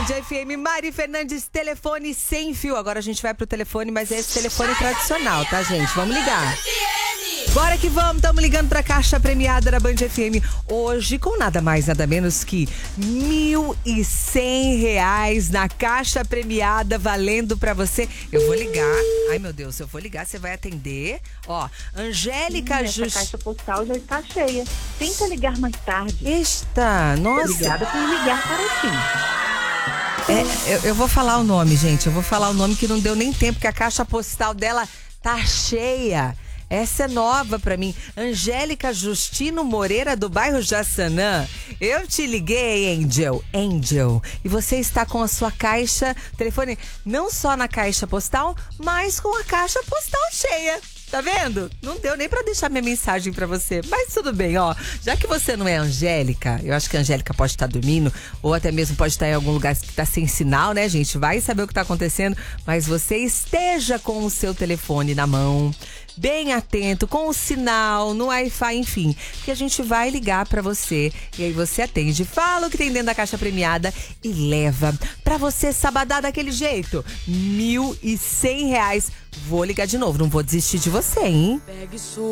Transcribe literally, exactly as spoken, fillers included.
Band F M, Mari Fernandes, telefone sem fio. Agora a gente vai pro telefone, mas é esse telefone tradicional, tá, gente? Vamos ligar. Bora que vamos, estamos ligando pra caixa premiada da Band F M. Hoje, com nada mais, nada menos que mil e cem reais na caixa premiada, valendo pra você. Eu vou ligar. Ai, meu Deus, eu vou ligar, você vai atender. Ó, Angélica Essa Just... caixa postal já está cheia. Tenta ligar mais tarde. Esta, nossa. Obrigada por ligar para ti. É, eu, eu vou falar o nome, gente. Eu vou falar o nome que não deu nem tempo, que a caixa postal dela tá cheia. Essa é nova pra mim. Angélica Justino Moreira, do bairro Jaçanã. Eu te liguei, Angel. Angel. E você está com a sua caixa, telefone, não só na caixa postal, mas com a caixa postal cheia. Tá vendo? Não deu nem pra deixar minha mensagem pra você. Mas tudo bem, ó. Já que você não é Angélica, eu acho que a Angélica pode estar dormindo, ou até mesmo pode estar em algum lugar que tá sem sinal, né, gente? Vai saber o que tá acontecendo. Mas você esteja com o seu telefone na mão, bem atento, com o sinal, no Wi-Fi, enfim. Porque a gente vai ligar pra você. E aí você atende, fala o que tem dentro da caixa premiada e leva pra você sabadar daquele jeito. Mil e cem reais. Vou ligar de novo, não vou desistir de você, hein? Pegue sua